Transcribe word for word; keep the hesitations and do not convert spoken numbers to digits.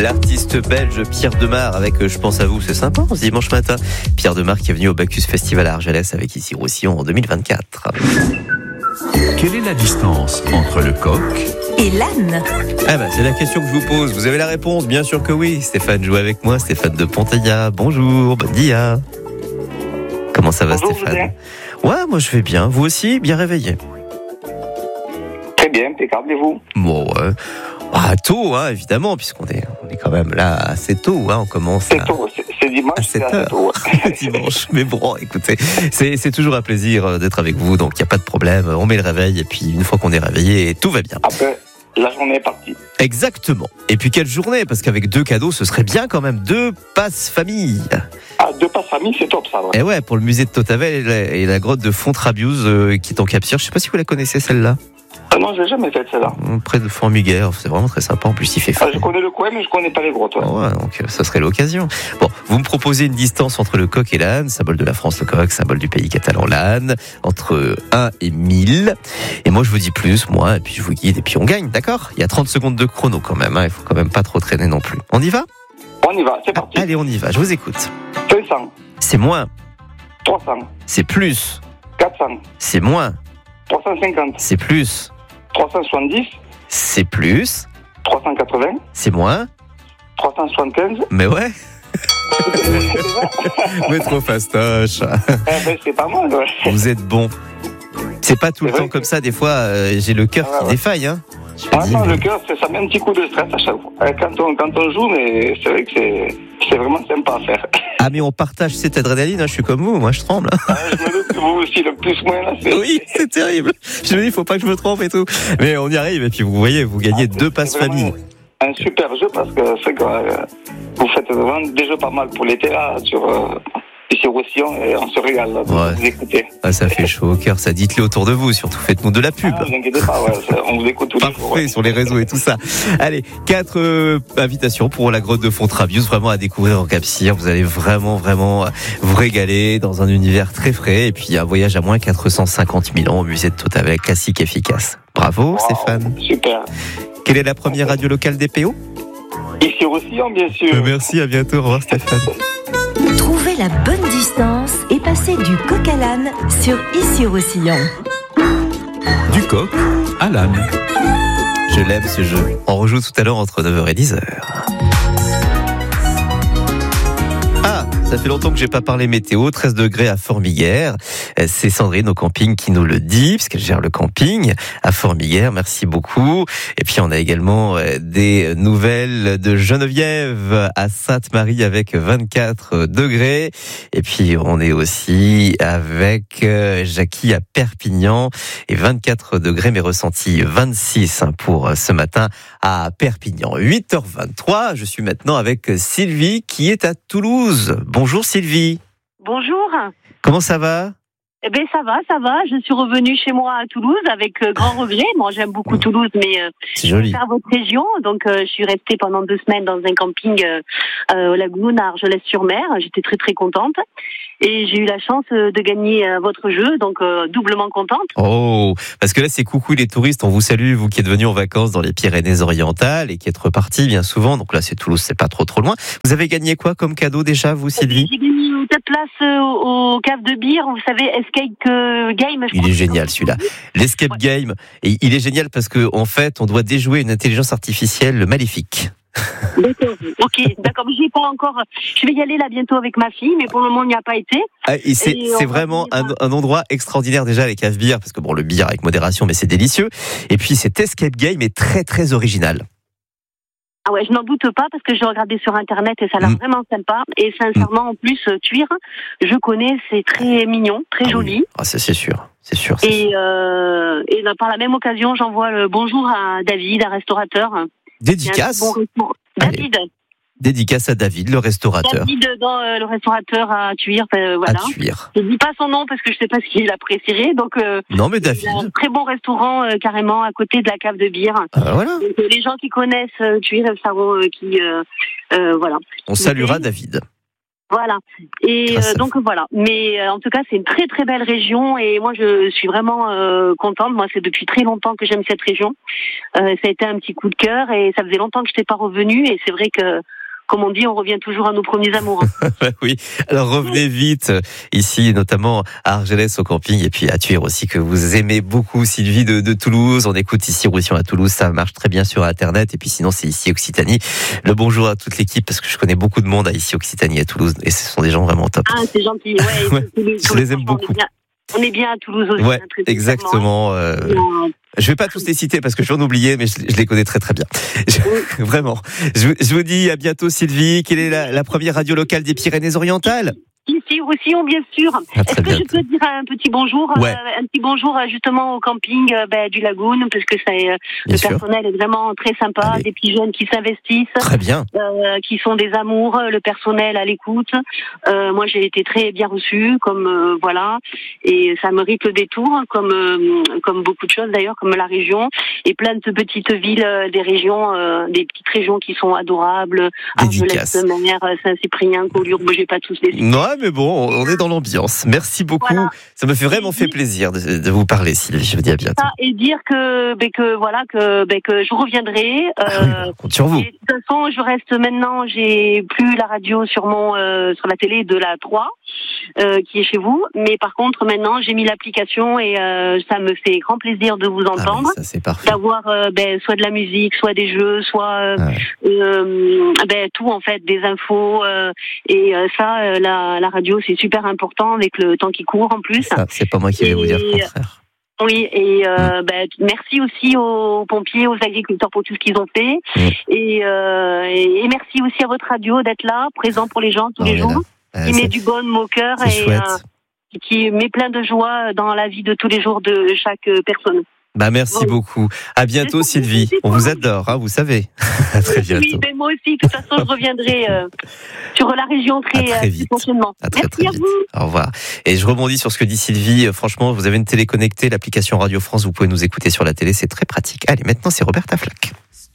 L'artiste belge Pierre Demar avec Je pense à vous, c'est sympa, ce dimanche matin. Pierre Demar qui est venu au Bacchus Festival à Argelès avec Ici Roussillon en deux mille vingt-quatre. Quelle est la distance entre le coq et l'âne? Ah bah, c'est la question que je vous pose. Vous avez la réponse? Bien sûr que oui. Stéphane joue avec moi, Stéphane de Ponteilla. Bonjour, bon dia. Comment ça va, Bonjour, Stéphane? Ouais, moi je vais bien. Vous aussi, bien réveillé? Très bien, impeccable, et vous? Bon, ouais. Ah, tôt, hein, évidemment, puisqu'on est, on est quand même là assez tôt. Hein, on commence C'est à... tôt, c'est, c'est dimanche, à c'est sept assez heures. tôt. Dimanche. Mais bon, écoutez, c'est, c'est toujours un plaisir d'être avec vous, donc il n'y a pas de problème. On met le réveil, et puis une fois qu'on est réveillé, tout va bien. Après, la journée est partie. Exactement. Et puis quelle journée, parce qu'avec deux cadeaux, ce serait bien quand même. Deux passes famille. Ah, deux passes famille, c'est top, ça. Ouais. Et ouais, pour le musée de Totavel et la, et la grotte de Fontrabiuse euh, qui est en Cap-Cyr. Je sais pas si vous la connaissez, celle-là. Ah non, j'ai jamais fait celle-là. Près de Formiguère, c'est vraiment très sympa. En plus, il fait frais. Ah, je connais le coin, mais je connais pas les grottes. Ouais. Ouais, donc euh, ça serait l'occasion. Bon, vous me proposez une distance entre le coq et l'âne, symbole de la France le coq, symbole du pays catalan l'âne, entre un et mille. Et moi, je vous dis plus, moi, et puis je vous guide, et puis on gagne, d'accord? Il y a trente secondes de chrono quand même, hein, il faut quand même pas trop traîner non plus. On y va? On y va, c'est parti. Allez, on y va, je vous écoute. cinq cents, C'est moins, trois cents, c'est plus, quatre cents, c'est moins, trois cent cinquante, c'est plus, trois cent soixante-dix, c'est plus, trois cent quatre-vingts, c'est moins, trois cent soixante-quinze. mais ouais. Mais trop fastoche. Eh ben, c'est pas mal, ouais. Vous êtes bon. C'est pas tout C'est le temps vrai. comme ça, des fois, euh, j'ai le cœur Ah, qui ouais. défaille, hein. Je me Ah dis, non, mais- le cœur, ça met un petit coup de stress à chaque fois. Euh, Quand on, quand on joue, mais c'est vrai que c'est, c'est vraiment sympa à faire. Ah, mais on partage cette adrénaline, hein, je suis comme vous, moi je tremble. Ah, je me doute que vous aussi, le plus moins là, c'est... Oui, c'est terrible. Je me dis, il faut pas que je me trompe et tout. Mais on y arrive, et puis vous voyez, vous gagnez Ah, deux c'est passes vraiment famille. Un super jeu parce que c'est que euh, vous faites vraiment des jeux pas mal pour l'été là, sur, euh, ici au Roussillon, et on se régale là, de Ouais. vous écouter. Ah, ça fait chaud au cœur, ça dites-le autour de vous, surtout faites-nous de la pub. Ah, ne vous inquiétez pas, ouais, c'est- on vous écoute tous les jours. Parfait, Ouais. sur les réseaux et tout ça. Allez, quatre euh, invitations pour la grotte de Fontrabius, vraiment à découvrir en Cap-Cyr. Vous allez vraiment, vraiment vous régaler dans un univers très frais. Et puis un voyage à moins quatre cent cinquante mille ans au musée de Totavel, classique efficace. Bravo, Wow, Stéphane. Super. Quelle est la première radio locale des P O? Ici au Roussillon, bien sûr. Merci, à bientôt. Au revoir, Stéphane. Trouvez la bonne distance et passez du coq à l'âne sur Ici Roussillon. Du coq à l'âne. Je l'aime ce jeu. On rejoue tout à l'heure entre neuf heures et dix heures. Ah, ça fait longtemps que j'ai pas parlé météo. treize degrés à Formiguère. C'est Sandrine au camping qui nous le dit, puisqu'elle gère le camping à Formiguère. Merci beaucoup. Et puis on a également des nouvelles de Geneviève à Sainte-Marie avec vingt-quatre degrés. Et puis on est aussi avec Jackie à Perpignan et vingt-quatre degrés, mais ressenti vingt-six pour ce matin à Perpignan. huit heures vingt-trois, je suis maintenant avec Sylvie qui est à Toulouse. Bonjour Sylvie. Bonjour. Comment ça va? Eh bien, ça va, ça va. Je suis revenue chez moi à Toulouse avec euh, grand regret. Moi, j'aime beaucoup Toulouse, mais euh, C'est joli. faire votre région. Donc, euh, je suis restée pendant deux semaines dans un camping euh, euh, au Lagoon à Argelès-sur-Mer. J'étais très, très contente. Et j'ai eu la chance euh, de gagner euh, votre jeu, donc euh, doublement contente. Oh, parce que là c'est coucou les touristes, on vous salue, vous qui êtes venus en vacances dans les Pyrénées-Orientales et qui êtes repartis bien souvent. Donc là c'est Toulouse, c'est pas trop trop loin. Vous avez gagné quoi comme cadeau déjà, vous Sylvie? J'ai gagné cette place euh, au, au cave de bière, vous savez, Escape euh, Game. Je Il crois. est génial celui-là. L'escape Ouais. game, et il est génial parce que en fait on doit déjouer une intelligence artificielle maléfique. D'accord, ok, d'accord, mais j'y ai pas encore. Je vais y aller là bientôt avec ma fille, mais pour le moment, il n'y a pas été. Ah, et c'est, Et c'est on va vraiment un, venir- un endroit extraordinaire déjà avec Cave Bière, parce que bon le bière avec modération mais c'est délicieux. Et puis cet escape game est très très original. Ah ouais, je n'en doute pas parce que j'ai regardé sur internet et ça a l'air Mm. vraiment sympa. Et sincèrement, en plus, euh, Tuire, je connais, c'est très mignon, très Ah oui. joli. Ah, ça, c'est sûr, c'est sûr. c'est sûr. Et, euh, et là, par la même occasion, j'envoie le bonjour à David, un restaurateur. Il y a un Dédicace, bon restaurant. Allez. David, dédicace à David, le restaurateur, David dans euh, le restaurateur à Tuire. euh, voilà. à Tuire. Je dis pas son nom parce que je sais pas s'il apprécierait. Donc, euh, Non mais il y a David, un très bon restaurant euh, carrément à côté de la cave de bière. ah, voilà. Donc, euh, les gens qui connaissent euh, Tuire, elles sauront euh, qui, euh, euh, voilà. On saluera David. Voilà. Et euh, donc voilà. Mais euh, en tout cas, c'est une très très belle région et moi je suis vraiment euh, contente. Moi, c'est depuis très longtemps que j'aime cette région. Euh, ça a été un petit coup de cœur et ça faisait longtemps que je n'étais pas revenue et c'est vrai que, comme on dit, on revient toujours à nos premiers amours. Oui. Alors revenez vite ici, notamment à Argelès au camping et puis à Tuire aussi que vous aimez beaucoup, Sylvie de, de Toulouse. On écoute ici Roussillon à Toulouse, ça marche très bien sur Internet et puis sinon c'est ici Occitanie. Le bonjour à toute l'équipe parce que je connais beaucoup de monde à ici Occitanie et à Toulouse et ce sont des gens vraiment top. Ah, c'est gentil. Ouais. Ouais, Toulouse, je les aime beaucoup. On est bien à Toulouse aussi. Ouais, exactement. Euh, je vais pas tous les citer parce que je vais en oublier, mais je, je les connais très très bien. Je, oui. Vraiment. Je, je vous dis à bientôt, Sylvie. Quelle est la, la première radio locale des Pyrénées-Orientales ? Ici, Roussillon, bien sûr. Ah, Est-ce que bientôt. je peux dire un petit bonjour, ouais. euh, un petit bonjour justement au camping euh, ben, du Lagoon, parce que c'est, euh, le sûr. personnel est vraiment très sympa, Allez. Des petits jeunes qui s'investissent, très bien, euh, qui sont des amours, le personnel à l'écoute. Euh, moi, j'ai été très bien reçue, comme euh, voilà, et ça mérite le détour, comme euh, comme beaucoup de choses d'ailleurs, comme la région et plein de petites villes, euh, des régions, euh, des petites régions qui sont adorables, Argelès-Mer, Saint-Cyprien, Collioure, j'ai pas tous les. Non, mais bon, on est dans l'ambiance. Merci beaucoup. Voilà. Ça me fait vraiment fait plaisir de, de vous parler, Sylvie. Je vous dis à bientôt. Et dire que, ben que voilà, que, ben que je reviendrai. Ah euh, oui, on compte sur vous. Et de toute façon, je reste maintenant. J'ai plus la radio sur mon, euh, sur la télé de la trois, euh, qui est chez vous. Mais par contre, maintenant, j'ai mis l'application et euh, ça me fait grand plaisir de vous entendre. Ah, ça c'est parfait. D'avoir euh, ben soit de la musique, soit des jeux, soit euh, ah ouais. euh, ben tout en fait, des infos euh, et euh, ça, euh, la, la radio, c'est super important avec le temps qui court en plus. Ça, c'est pas moi qui vais et, vous dire le contraire. Oui, et euh, mmh. ben, merci aussi aux pompiers, aux agriculteurs pour tout ce qu'ils ont fait. Mmh. Et, euh, et, et merci aussi à votre radio d'être là, présent pour les gens tous oh, les jours, euh, qui met du bon au cœur et euh, qui met plein de joie dans la vie de tous les jours de chaque personne. Bah merci oui. beaucoup. À bientôt, Sylvie. On vous adore, hein, vous savez. À très bientôt. Oui, mais moi aussi. De toute façon, je reviendrai euh, sur la région très, à très vite. Euh, prochainement. À très, merci très à vite. vous. Au revoir. Et je rebondis sur ce que dit Sylvie. Franchement, vous avez une télé connectée, l'application Radio France. Vous pouvez nous écouter sur la télé. C'est très pratique. Allez, maintenant, c'est Roberta Flack.